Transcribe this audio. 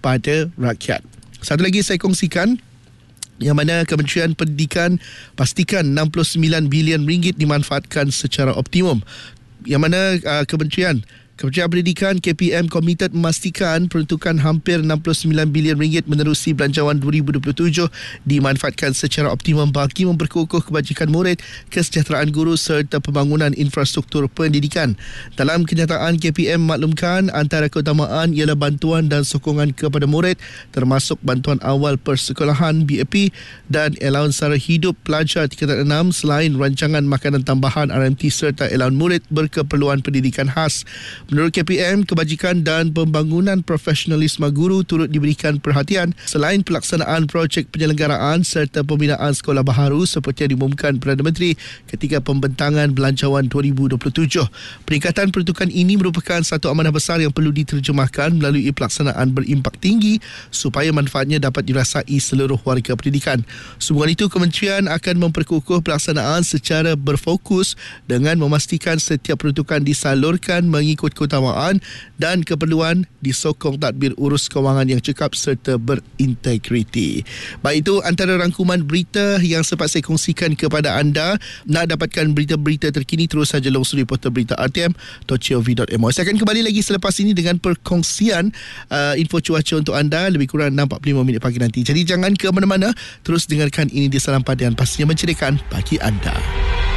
kepada rakyat. Satu lagi saya kongsikan, yang mana Kementerian Pendidikan pastikan 69 bilion ringgit dimanfaatkan secara optimum. Yang mana Kementerian Pendidikan KPM komited memastikan peruntukan hampir 69 bilion ringgit menerusi belanjawan 2027 dimanfaatkan secara optimum bagi memperkukuh kebajikan murid, kesejahteraan guru serta pembangunan infrastruktur pendidikan. Dalam kenyataan, KPM maklumkan antara keutamaan ialah bantuan dan sokongan kepada murid termasuk bantuan awal persekolahan BAP dan allowance sara hidup pelajar tingkatan 6 selain rancangan makanan tambahan RMT serta allowance murid berkeperluan pendidikan khas. Menurut KPM, kebajikan dan pembangunan profesionalisme guru turut diberikan perhatian selain pelaksanaan projek penyelenggaraan serta pembinaan sekolah baharu seperti yang diumumkan Perdana Menteri ketika pembentangan belanjawan 2027. Peningkatan peruntukan ini merupakan satu amanah besar yang perlu diterjemahkan melalui pelaksanaan berimpak tinggi supaya manfaatnya dapat dirasai seluruh warga pendidikan. Sehubungan itu, Kementerian akan memperkukuh pelaksanaan secara berfokus dengan memastikan setiap peruntukan disalurkan mengikut keutamaan dan keperluan, disokong tadbir urus kewangan yang cekap serta berintegriti. Baik, itu antara rangkuman berita yang sempat saya kongsikan kepada anda. Nak dapatkan berita-berita terkini, terus saja longsori portal berita rtm.gov.my. Saya akan kembali lagi selepas ini dengan perkongsian info cuaca untuk anda lebih kurang 45 minit pagi nanti. Jadi jangan ke mana-mana, terus dengarkan Ini Dia Salam Padian, pastinya menceriakan bagi anda.